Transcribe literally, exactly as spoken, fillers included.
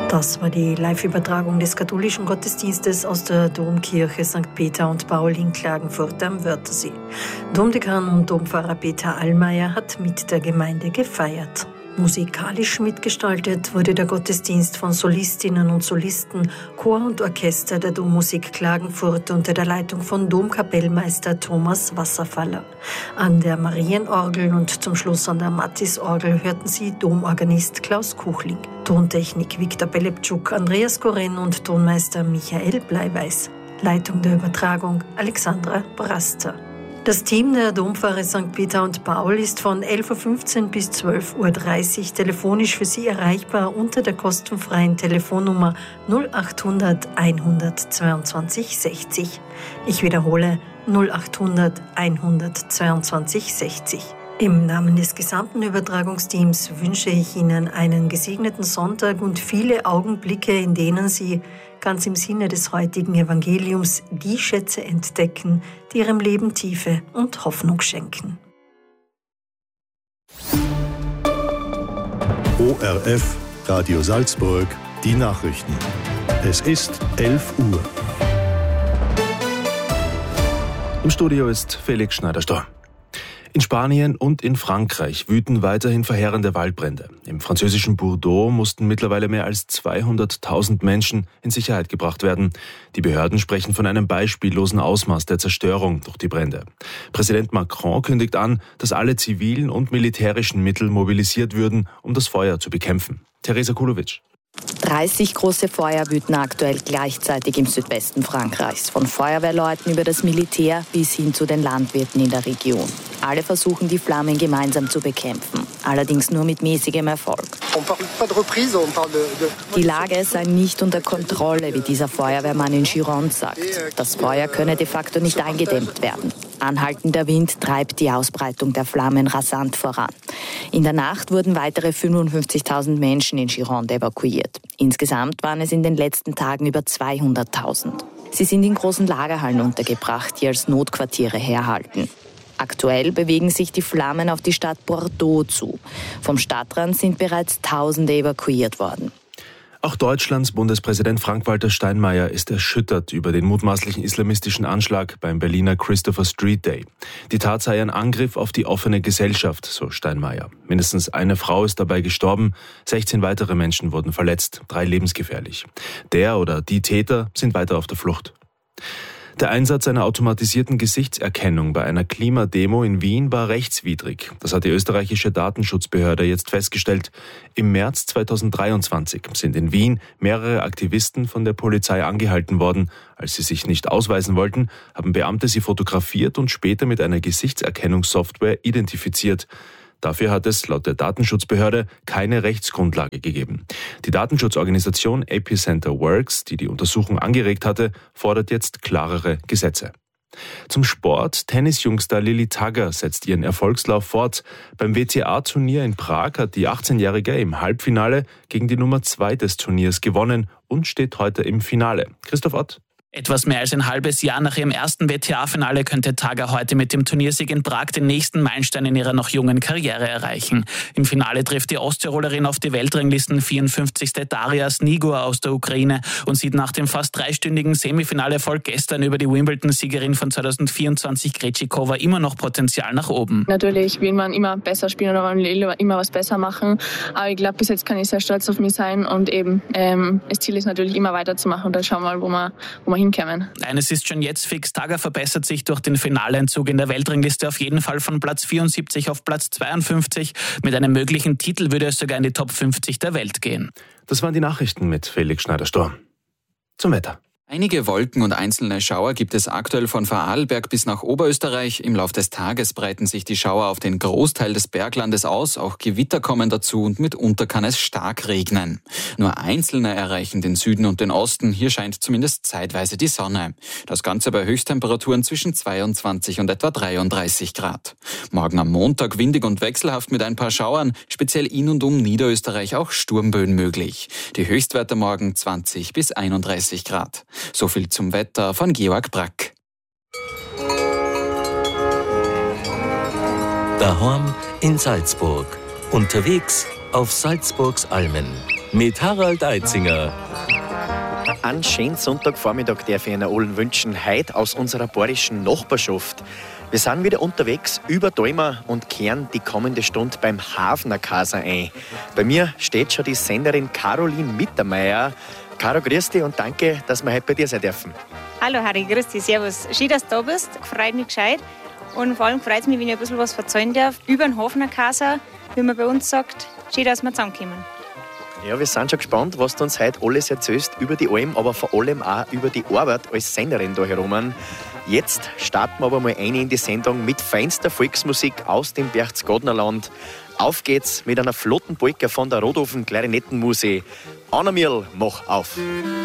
Das war die Live-Übertragung des katholischen Gottesdienstes aus der Domkirche Sankt Peter und Paul in Klagenfurt am Wörthersee. Domdekan und Dompfarrer Peter Allmeier hat mit der Gemeinde gefeiert. Musikalisch mitgestaltet wurde der Gottesdienst von Solistinnen und Solisten, Chor und Orchester der Dommusik Klagenfurt unter der Leitung von Domkapellmeister Thomas Wasserfaller. An der Marienorgel und zum Schluss an der Mattisorgel hörten Sie Domorganist Klaus Kuchling, Tontechnik Viktor Belepczuk, Andreas Koren und Tonmeister Michael Bleiweiß. Leitung der Übertragung Alexandra Braster. Das Team der Dompfarre Sankt Peter und Paul ist von elf Uhr fünfzehn bis zwölf Uhr dreißig telefonisch für Sie erreichbar unter der kostenfreien Telefonnummer null achthundert hundertzweiundzwanzig sechzig. Ich wiederhole null achthundert hundertzweiundzwanzig sechzig. Im Namen des gesamten Übertragungsteams wünsche ich Ihnen einen gesegneten Sonntag und viele Augenblicke, in denen Sie ganz im Sinne des heutigen Evangeliums die Schätze entdecken, die Ihrem Leben Tiefe und Hoffnung schenken. O R F, Radio Salzburg, die Nachrichten. Es ist elf Uhr. Im Studio ist Felix Schneider-Storr. In Spanien und in Frankreich wüten weiterhin verheerende Waldbrände. Im französischen Bordeaux mussten mittlerweile mehr als zweihunderttausend Menschen in Sicherheit gebracht werden. Die Behörden sprechen von einem beispiellosen Ausmaß der Zerstörung durch die Brände. Präsident Macron kündigt an, dass alle zivilen und militärischen Mittel mobilisiert würden, um das Feuer zu bekämpfen. Theresa Kulowitsch. dreißig große Feuer wüten aktuell gleichzeitig im Südwesten Frankreichs. Von Feuerwehrleuten über das Militär bis hin zu den Landwirten in der Region. Alle versuchen, die Flammen gemeinsam zu bekämpfen. Allerdings nur mit mäßigem Erfolg. Die Lage sei nicht unter Kontrolle, wie dieser Feuerwehrmann in Gironde sagt. Das Feuer könne de facto nicht eingedämmt werden. Anhaltender Wind treibt die Ausbreitung der Flammen rasant voran. In der Nacht wurden weitere fünfundfünfzigtausend Menschen in Gironde evakuiert. Insgesamt waren es in den letzten Tagen über zweihunderttausend. Sie sind in großen Lagerhallen untergebracht, die als Notquartiere herhalten. Aktuell bewegen sich die Flammen auf die Stadt Bordeaux zu. Vom Stadtrand sind bereits Tausende evakuiert worden. Auch Deutschlands Bundespräsident Frank-Walter Steinmeier ist erschüttert über den mutmaßlichen islamistischen Anschlag beim Berliner Christopher Street Day. Die Tat sei ein Angriff auf die offene Gesellschaft, so Steinmeier. Mindestens eine Frau ist dabei gestorben, sechzehn weitere Menschen wurden verletzt, drei lebensgefährlich. Der oder die Täter sind weiter auf der Flucht. Der Einsatz einer automatisierten Gesichtserkennung bei einer Klimademo in Wien war rechtswidrig. Das hat die österreichische Datenschutzbehörde jetzt festgestellt. Im März zweitausenddreiundzwanzig sind in Wien mehrere Aktivisten von der Polizei angehalten worden. Als sie sich nicht ausweisen wollten, haben Beamte sie fotografiert und später mit einer Gesichtserkennungssoftware identifiziert. Dafür hat es laut der Datenschutzbehörde keine Rechtsgrundlage gegeben. Die Datenschutzorganisation Epicenter Works, die die Untersuchung angeregt hatte, fordert jetzt klarere Gesetze. Zum Sport. Tennisjungstar Lilly Tagger setzt ihren Erfolgslauf fort. Beim W T A-Turnier in Prag hat die achtzehnjährige im Halbfinale gegen die Nummer zwei des Turniers gewonnen und steht heute im Finale. Christoph Ott. Etwas mehr als ein halbes Jahr nach ihrem ersten W T A-Finale könnte Tagger heute mit dem Turniersieg in Prag den nächsten Meilenstein in ihrer noch jungen Karriere erreichen. Im Finale trifft die Osttirolerin auf die Weltranglisten vierundfünfzigste Daria Snigor aus der Ukraine und sieht nach dem fast dreistündigen Semifinaleerfolg gestern über die Wimbledon-Siegerin von zweitausendvierundzwanzig Krejcikova immer noch Potenzial nach oben. Natürlich will man immer besser spielen oder man will immer was besser machen, aber ich glaube, bis jetzt kann ich sehr stolz auf mich sein und eben ähm, das Ziel ist natürlich immer weiterzumachen und dann schauen wir mal, wo wir, wo wir hinkommen. Eines ist schon jetzt fix, Tagger verbessert sich durch den Finaleinzug in der Weltrangliste auf jeden Fall von Platz vierundsiebzig auf Platz zweiundfünfzig. Mit einem möglichen Titel würde es sogar in die Top fünfzig der Welt gehen. Das waren die Nachrichten mit Felix Schneider-Storr. Zum Wetter. Einige Wolken und einzelne Schauer gibt es aktuell von Vorarlberg bis nach Oberösterreich. Im Lauf des Tages breiten sich die Schauer auf den Großteil des Berglandes aus. Auch Gewitter kommen dazu und mitunter kann es stark regnen. Nur einzelne erreichen den Süden und den Osten. Hier scheint zumindest zeitweise die Sonne. Das Ganze bei Höchsttemperaturen zwischen zweiundzwanzig und etwa dreiunddreißig Grad. Morgen am Montag windig und wechselhaft mit ein paar Schauern. Speziell in und um Niederösterreich auch Sturmböen möglich. Die Höchstwerte morgen zwanzig bis einunddreißig Grad. So viel zum Wetter von Georg Brack. Daheim in Salzburg. Unterwegs auf Salzburgs Almen. mit Harald Eitzinger. Einen schönen Sonntagvormittag darf ich Ihnen allen wünschen, heute aus unserer bayerischen Nachbarschaft. Wir sind wieder unterwegs über Däumer und kehren die kommende Stunde beim Hafner Casa ein. Bei mir steht schon die Senderin Caroline Mittermeier. Caro, grüß dich und danke, dass wir heute bei dir sein dürfen. Hallo Harry, grüß dich, servus. Schön, dass du da bist, freut mich gescheit. Und vor allem freut es mich, wenn ich ein bisschen was erzählen darf über den Hafner Casa, wie man bei uns sagt, schön, dass wir zusammenkommen. Ja, wir sind schon gespannt, was du uns heute alles erzählst über die Alm, aber vor allem auch über die Arbeit als Senderin da herum. Jetzt starten wir aber mal ein in die Sendung mit feinster Volksmusik aus dem Berchtesgadenerland. Auf geht's mit einer flotten Polka von der Rodofen Klarinettenmuse. Anna Mirl, mach auf!